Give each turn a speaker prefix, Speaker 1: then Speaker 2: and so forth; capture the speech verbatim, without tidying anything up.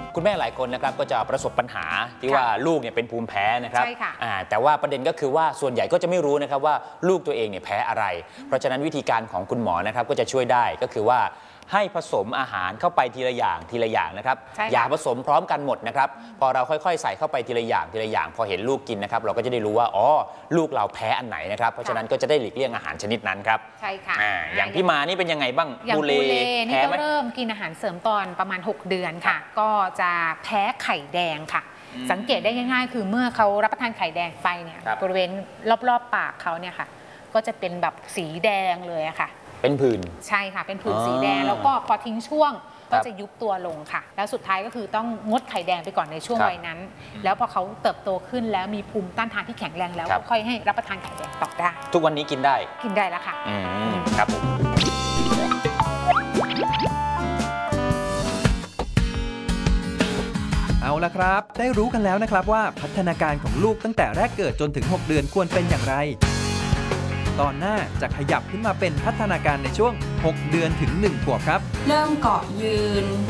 Speaker 1: คุณแม่หลายคนนะครับก็จะประสบปัญหาที่ว่าลูกเนี่ยเป็นภูมิแพ้นะครับ
Speaker 2: ใช่ค่ะ
Speaker 1: แต่ว่าประเด็นก็คือว่าส่วนใหญ่ก็จะไม่รู้นะครับว่าลูกตัวเองเนี่ยแพ้อะไรเพราะฉะนั้นวิธีการของคุณหมอนะครับก็จะช่วยได้ก็คือว่าให้ผสมอาหารเข้าไปทีละอย่างทีละอย่างนะครับอย่าผสมพร้อมกันหมดนะครับพอเราค่อยๆใส่เข้าไปทีละอย่างทีละอย่างพอเห็นลูกกินนะครับเราก็จะได้รู้ว่าอ๋อลูกเราแพ้อันไหนนะครับเพราะฉะนั้นก็จะได้หลีกเลี่ยงอาหารชนิดนั้นครับ
Speaker 2: ใช่ค่ะ
Speaker 1: ออย่างพี่มานี่เป็นยังไงบ้าง
Speaker 2: อย่างบูเล่นี่ก็เริ่มกินอาหารเสริมตอนประมาณหกเดือนค่ะก็จะแพ้ไข่แดงค่ะสังเกตได้ง่ายๆคือเมื่อเขารับประทานไข่แดงไปเนี่ยบริเวณรอบๆปากเขาเนี่ยค่ะก็จะเป็นแบบสีแดงเลยอะค่ะ
Speaker 1: เป็นผื่น
Speaker 2: ใช่ค่ะเป็นผื่นสีแดงแล้วก็พอทิ้งช่วงก็จะยุบตัวลงค่ะแล้วสุดท้ายก็คือต้องงดไข่แดงไปก่อนในช่วงวัยนั้นแล้วพอเขาเติบโตขึ้นแล้วมีภูมิต้านทานที่แข็งแรงแล้วก็ค่อยให้รับประทานไข่แดงต่อได้
Speaker 1: ทุกวันนี้กินได้
Speaker 2: กินได้แล้วค่ะ
Speaker 1: อืมครับผม
Speaker 3: เอาละครับได้รู้กันแล้วนะครับว่าพัฒนาการของลูกตั้งแต่แรกเกิดจนถึงหกเดือนควรเป็นอย่างไรตอนหน้าจะขยับขึ้นมาเป็นพัฒนาการในช่วงหกเดือนถึงหนึ่งขวบครับ
Speaker 4: เริ่มเกาะยืน